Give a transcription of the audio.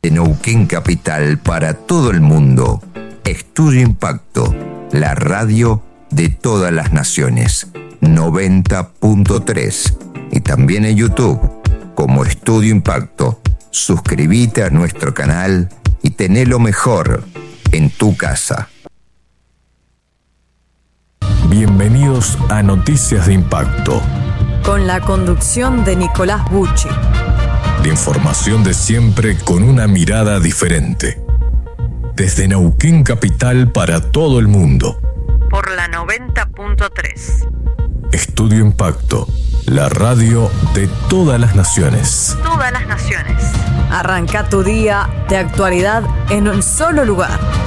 De Neuquén Capital para todo el mundo. Estudio Impacto, la radio de todas las naciones. 90.3. Y también en YouTube como Estudio Impacto. Suscríbete a nuestro canal y tené lo mejor en tu casa. Bienvenidos a Noticias de Impacto. Con la conducción de Nicolás Bucci. La información de siempre con una mirada diferente. Desde Neuquén Capital para todo el mundo. Por la 90.3. Estudio Impacto, la radio de todas las naciones. Todas las naciones. Arranca tu día de actualidad en un solo lugar.